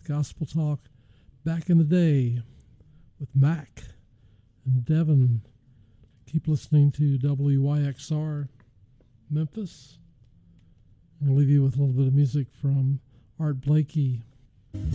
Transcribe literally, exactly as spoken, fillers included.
Gospel Talk back in the day with Mac and Devin. Keep listening to W Y X R Memphis. I'm going to leave you with a little bit of music from Art Blakey.